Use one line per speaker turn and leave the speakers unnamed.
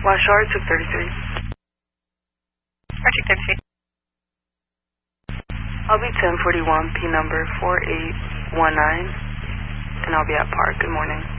Wash Arctic 33.
Arctic 33.
I'll be 1041, P number 4819, and I'll be at Park. Good morning.